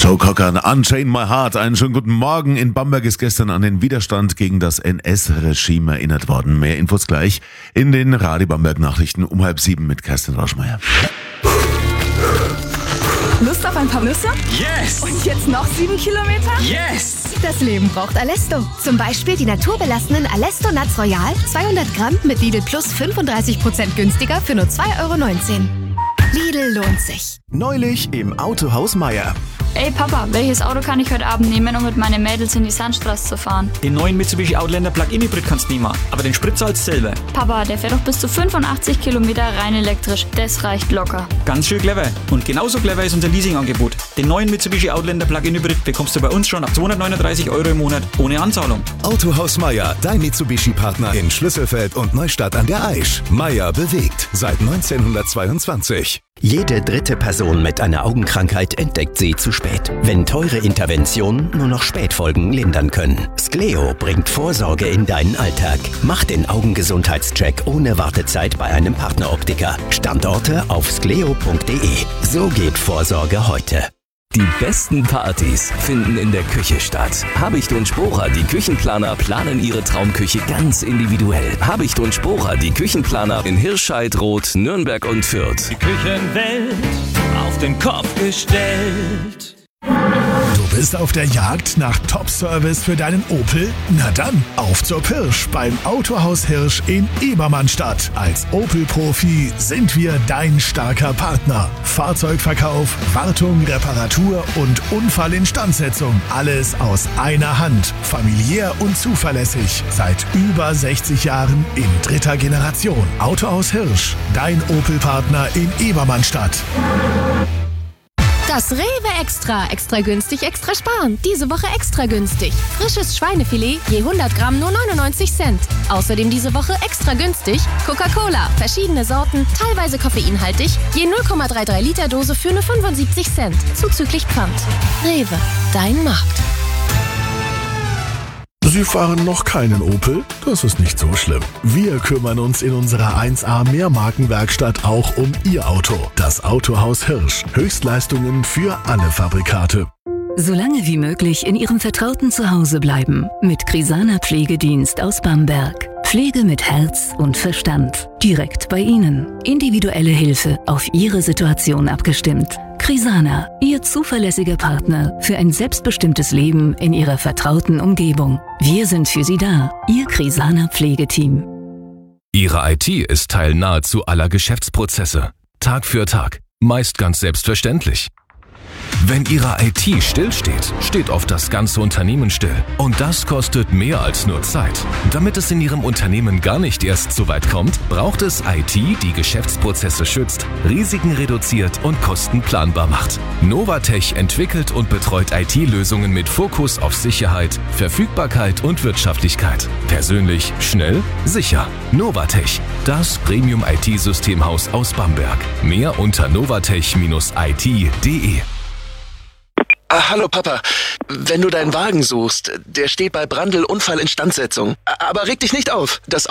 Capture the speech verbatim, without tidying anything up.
Joe Cocker, Unchain My Heart. Einen schönen guten Morgen. In Bamberg ist gestern an den Widerstand gegen das N S-Regime erinnert worden. Mehr Infos gleich in den Radio Bamberg Nachrichten um halb sieben mit Kerstin Rauschmeier. Lust auf ein paar Nüsse? Yes! Und jetzt noch sieben Kilometer? Yes! Das Leben braucht Alesto. Zum Beispiel die naturbelassenen Alesto Nuts Royal, zweihundert Gramm mit Lidl Plus fünfunddreißig Prozent günstiger für nur zwei Euro neunzehn. Lidl lohnt sich. Neulich im Autohaus Meier. Ey Papa, welches Auto kann ich heute Abend nehmen, um mit meinen Mädels in die Sandstraße zu fahren? Den neuen Mitsubishi Outlander Plug-in Hybrid kannst du nehmen, aber den Sprit zahlst du selber. Papa, der fährt doch bis zu fünfundachtzig Kilometer rein elektrisch. Das reicht locker. Ganz schön clever. Und genauso clever ist unser Leasingangebot. Den neuen Mitsubishi Outlander Plug-in Hybrid bekommst du bei uns schon ab zweihundertneununddreißig Euro im Monat ohne Anzahlung. Autohaus Meier, dein Mitsubishi-Partner in Schlüsselfeld und Neustadt an der Aisch. Meier bewegt seit neunzehnhundertzweiundzwanzig. Jede dritte Person mit einer Augenkrankheit entdeckt sie zu spät, wenn teure Interventionen nur noch Spätfolgen lindern können. Skleo bringt Vorsorge in deinen Alltag. Mach den Augengesundheitscheck ohne Wartezeit bei einem Partneroptiker. Standorte auf skleo punkt de. So geht Vorsorge heute. Die besten Partys finden in der Küche statt. Habicht und Sporer, die Küchenplaner, planen ihre Traumküche ganz individuell. Habicht und Sporer, die Küchenplaner in Hirscheid, Roth, Nürnberg und Fürth. Die Küchenwelt auf den Kopf gestellt. Du bist auf der Jagd nach Top-Service für deinen Opel? Na dann, auf zur Pirsch beim Autohaus Hirsch in Ebermannstadt. Als Opel-Profi sind wir dein starker Partner. Fahrzeugverkauf, Wartung, Reparatur und Unfallinstandsetzung. Alles aus einer Hand. Familiär und zuverlässig. Seit über sechzig Jahren in dritter Generation. Autohaus Hirsch, dein Opel-Partner in Ebermannstadt. Das Rewe Extra. Extra günstig, extra sparen. Diese Woche extra günstig. Frisches Schweinefilet je hundert Gramm nur neunundneunzig Cent. Außerdem diese Woche extra günstig Coca-Cola. Verschiedene Sorten, teilweise koffeinhaltig. Je null Komma dreiunddreißig Liter Dose für nur fünfundsiebzig Cent. Zuzüglich Pfand. Rewe, dein Markt. Sie fahren noch keinen Opel? Das ist nicht so schlimm. Wir kümmern uns in unserer eins A Mehrmarkenwerkstatt auch um Ihr Auto. Das Autohaus Hirsch. Höchstleistungen für alle Fabrikate. So lange wie möglich in Ihrem vertrauten Zuhause bleiben. Mit Crisana Pflegedienst aus Bamberg. Pflege mit Herz und Verstand. Direkt bei Ihnen. Individuelle Hilfe auf Ihre Situation abgestimmt. Crisana, Ihr zuverlässiger Partner für ein selbstbestimmtes Leben in Ihrer vertrauten Umgebung. Wir sind für Sie da. Ihr Crisana Pflegeteam. Ihre I T ist Teil nahezu aller Geschäftsprozesse. Tag für Tag. Meist ganz selbstverständlich. Wenn Ihre I T stillsteht, steht oft das ganze Unternehmen still. Und das kostet mehr als nur Zeit. Damit es in Ihrem Unternehmen gar nicht erst so weit kommt, braucht es I T, die Geschäftsprozesse schützt, Risiken reduziert und Kosten planbar macht. Novatech entwickelt und betreut I T-Lösungen mit Fokus auf Sicherheit, Verfügbarkeit und Wirtschaftlichkeit. Persönlich, schnell, sicher. Novatech, das Premium-I T-Systemhaus aus Bamberg. Mehr unter novatech Bindestrich I T Punkt de. Ah, hallo Papa, wenn du deinen Wagen suchst, der steht bei Brandl Unfallinstandsetzung. Aber reg dich nicht auf, das